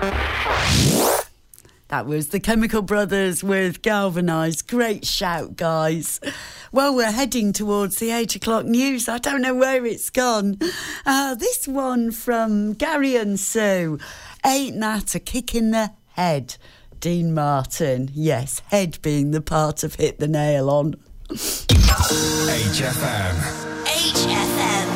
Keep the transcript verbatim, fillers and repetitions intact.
That was the Chemical Brothers with Galvanised. Great shout, guys. Well, we're heading towards the eight o'clock news. I don't know where it's gone. Uh, this one from Gary and Sue. Ain't that a kick in the head? Dean Martin. Yes, head being the part of hit the nail on. H F M. H F M.